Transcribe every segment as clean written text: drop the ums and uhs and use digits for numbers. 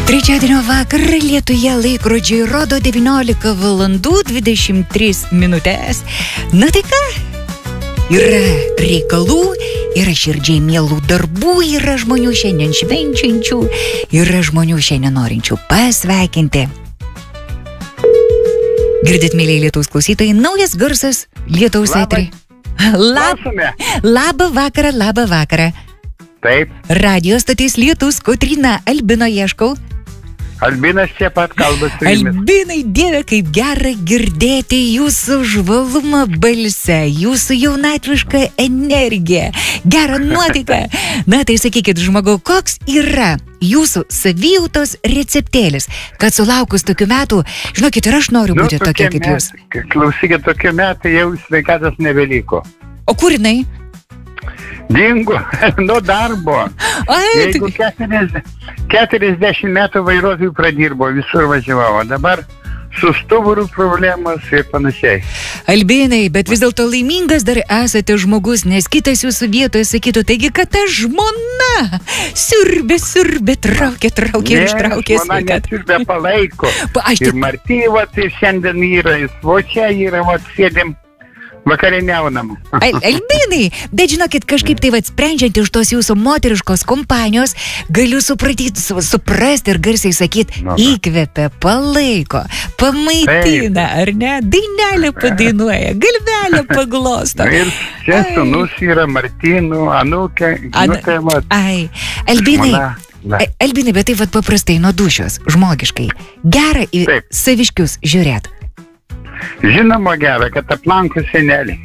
Trečiadienio vakarą Lietuje laikrodžiai rodo 19 valandų 23 minutės. Na tai ką? Yra reikalų, yra širdžiai mielų darbų, yra žmonių šiandien švenčiančių, yra žmonių šiandien norinčių pasveikinti. Girdit, mėlyje Lietuvos klausytojai, naujas garsas Lietuvos etery. Labą vakarą. Taip. Radio stotis Lietus, Kotryna, Albino ieškau. Albinas čia pat kalba su jumis. Albinai, Dieve, kaip gera girdėti jūsų žvalumą balse, jūsų jaunatvišką energiją, gerą nuotaiką. Na tai sakykit, žmogau, koks yra jūsų savijautos receptėlis, kad sulaukus tokių metų, žinokit, ir aš noriu būti tokia kaip jūs. Klausykit, tokie metai jau sveikatos nebeliko. O kur jinai? Dingo, nuo darbo. Jeigu 40 metų vairuotojų pradirbo, visur važiavau, o dabar su stuburų problemos ir panašiai. Albinai, bet vis dėlto laimingas dar esate žmogus, nes kitas jūsų vietoje sakytų, taigi, kad ta žmona siurbė, traukė, ištraukė. Žmona nesiurbė, palaiko. Ir Martyva, tai šiandien yra, jis čia yra, sėdėm. Vakarieniaunam. Albinai, bet žinokit, kažkaip tai sprendžiant iš tos jūsų moteriškos kompanijos, galiu suprasti ir garsiai sakyti, įkvepia, palaiko, pamaitina, ar ne? Dainelę padainuoja, galvelę paglosto. Ir čia sūnus yra Martynų, anūkė. Albinai, bet tai paprastai nuo dušios, žmogiškai. Gera į saviškius žiūrėt. Žinoma gera, kad aplanko senelį.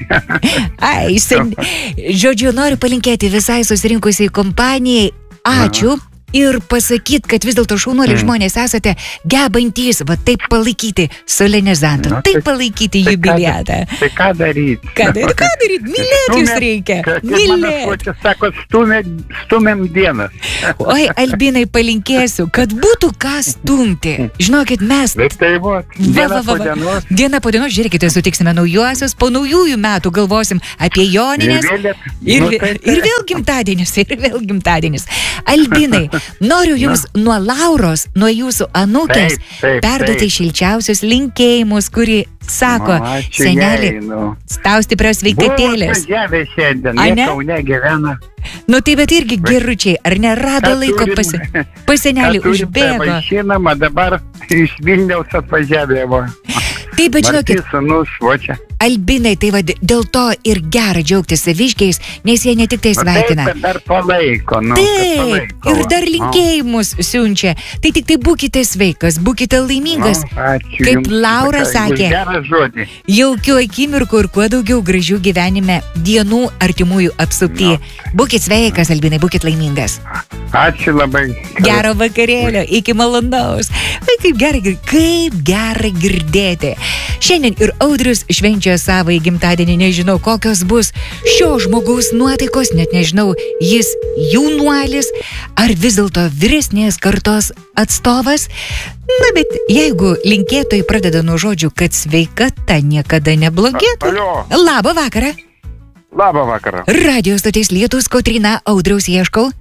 Žodžiu, noriu palinkėti visai susirinkusiai kompanijai. Ačiū. Ir pasakyti, kad vis dėlto šaunuoliai žmonės esate gebantys, taip palaikyti solenizantą, taip palaikyti jubiliatą. Tai ką daryti? Ką daryti? Mylėti jūs reikia. Mylėti. Sako, stumėm dienas. Oi, Albinai, palinkėsiu, kad būtų ką stumti. Žinokit, mes... Tai buvo, diena po dienos, žiūrėkite, sutiksime naujuosius, po naujųjų metų galvosim apie Jonines. Ir vėl gimtadienis. Albinai, noriu jums nuo Lauros, nuo jūsų anūkės perduoti šilčiausius linkėjimus, kuri sako, senelį, tau stiprios sveikatėlės. Buvo važiavę šiandien, jie Kaune gyvena. Nu tai bet irgi geručiai, ar nerado laiko pas senelį užbėgo? Vaišinama, dabar iš Vilniaus atvažiavė. Taip, bet žinokit, sūnus, Albinai, tai dėl to ir gera džiaugtis saviškiais, nes jie ne tik tai sveikina. Taip, bet dar palaiko. Taip, ir dar linkėjimus siunčia. Tai tik tai būkite sveikas, būkite laimingas. Kaip Laura sakė, jaukių akimirkų ir kuo daugiau gražių gyvenime dienų artimųjų apsupty. Būkit sveikas, Albinai, būkit laimingas. Ačiū labai. Gero vakarėlio, iki malonaus. Kaip gera girdėti. Šiandien ir Audrius švenčia savo gimtadienį, nežinau, kokios bus šio žmogaus nuotaikos, net nežinau, jis jaunuolis ar vis dėlto vyresnės kartos atstovas. Na, bet jeigu linkėtojai pradeda nuo žodžių, kad sveikata niekada neblogėtų. Labą vakarą. Labą vakarą. Radio stotis Lietus, Kotryna, Audriaus ieškau.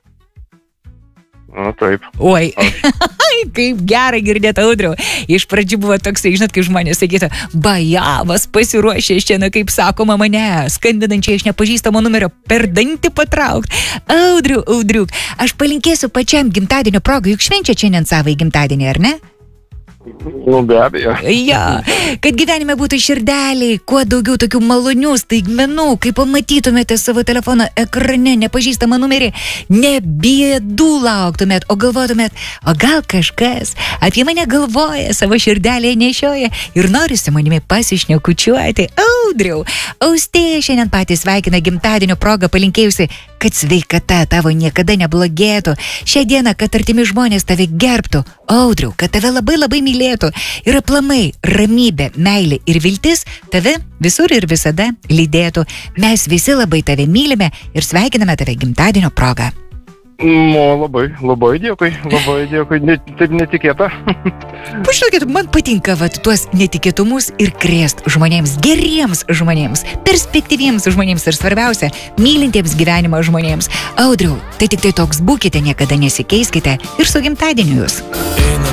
Nu, taip. Oi, kaip gera girdėti, Audriau. Iš pradžių buvo toksai, žinot, kaip žmonės sakytų, bajavas pasiruošė šiandien, kaip sakoma, mane, skambinančiai iš nepažįstamo numerio per dantį patraukt. Audriuk, aš palinkėsiu pačiam gimtadienio progą, juk švenčia šiandien savo gimtadienį, ar ne? Nu, be abejo. Ja, kad gyvenime būtų širdeliai, kuo daugiau tokių malonių staigmenų, kai pamatytumėte savo telefono ekrane nepažįstamą numerį, ne bėdų lauktumėt, o galvotumėt, o gal kažkas apie mane galvoja, savo širdelėje nešioja ir nori su manimi pasišnekučiuoti. Audriau, Austėja šiandien patys sveikina gimtadienio progą, palinkėjusi, kad sveikata tavo niekada neblogėtų. Šią dieną, kad artimi žmonės tave gerbtų. Audriau, kad tave labai labai mylėtų. Ir aplamai ramybė, meilė ir viltis tave visur ir visada lydėtų. Mes visi labai tave mylime ir sveikiname tave gimtadienio progą. Labai dėkui, taip netikėta. Pažiūrėkit, man patinka tuos netikėtumus ir krėst žmonėms, geriems žmonėms, perspektyviems žmonėms ir svarbiausia, mylintiems gyvenimą žmonėms. Audriau, tai tik tai toks būkite, niekada nesikeiskite ir su gimtadieniu jūs.